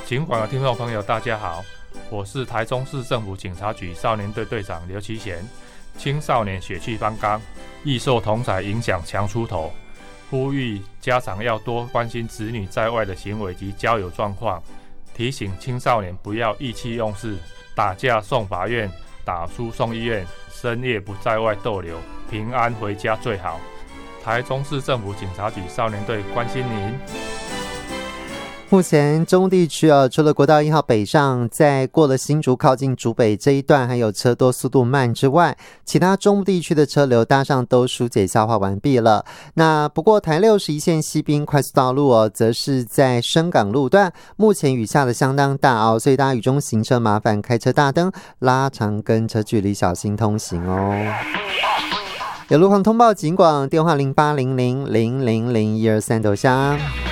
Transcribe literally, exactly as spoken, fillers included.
警广的听众朋友大家好，我是台中市政府警察局少年队队长刘其贤。青少年血气方刚，易受同侪影响强出头，呼吁家长要多关心子女在外的行为及交友状况，提醒青少年不要意气用事，打架送法院，打输送医院，深夜不在外逗留，平安回家最好。台中市政府警察局少年队关心您。 目前中部地区啊，除了国道一号北上，在过了新竹靠近竹北这一段还有车多速度慢之外，其他中部地区的车流大上都疏解消化完毕了。那不过台六十一线西滨快速道路哦，则是在深港路段，目前雨下的相当大哦，所以大家雨中行车麻烦开车大灯拉长跟车距离，小心通行哦。有路况通报警广电话零八零零零零零一二三，斗虾。